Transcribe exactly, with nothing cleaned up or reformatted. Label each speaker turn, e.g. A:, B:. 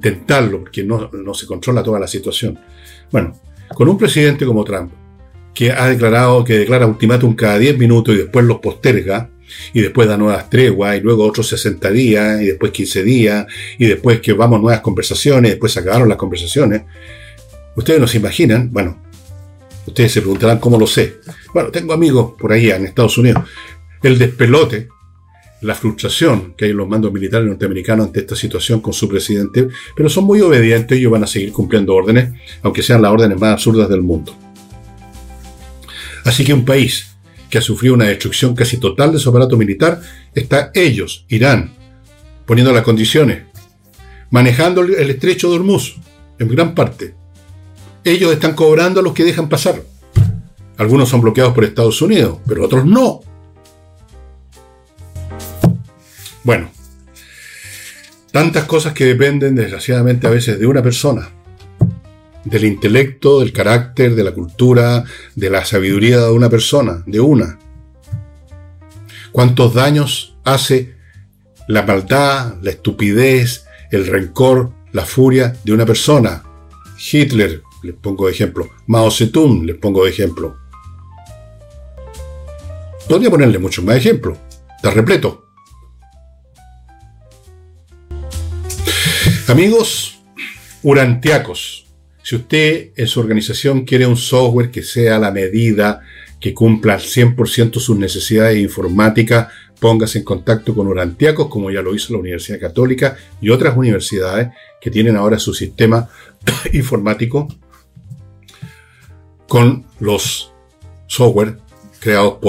A: intentarlo, porque no, no se controla toda la situación. Bueno, con un presidente como Trump, que ha declarado, que declara ultimátum cada diez minutos y después los posterga, y después da nuevas treguas, y luego otros sesenta días, y después quince días, y después que vamos a nuevas conversaciones, y después se acabaron las conversaciones. Ustedes no se imaginan, bueno, ustedes se preguntarán cómo lo sé. Bueno, tengo amigos por ahí en Estados Unidos. El despelote, la frustración que hay en los mandos militares norteamericanos ante esta situación con su presidente, pero son muy obedientes y ellos van a seguir cumpliendo órdenes, aunque sean las órdenes más absurdas del mundo. Así que un país que ha sufrido una destrucción casi total de su aparato militar, está ellos, Irán, poniendo las condiciones, manejando el estrecho de Hormuz, en gran parte. Ellos están cobrando a los que dejan pasar. Algunos son bloqueados por Estados Unidos, pero otros no. Bueno, tantas cosas que dependen, desgraciadamente, a veces de una persona. Del intelecto, del carácter, de la cultura, de la sabiduría de una persona, de una. ¿Cuántos daños hace la maldad, la estupidez, el rencor, la furia de una persona? Hitler, les pongo de ejemplo. Mao Zedong, les pongo de ejemplo. Podría ponerle muchos más ejemplos. Está repleto. Amigos urantiacos, si usted en su organización quiere un software que sea a la medida, que cumpla al cien por ciento sus necesidades informáticas, póngase en contacto con Urantiacos, como ya lo hizo la Universidad Católica y otras universidades que tienen ahora su sistema informático con los software creados por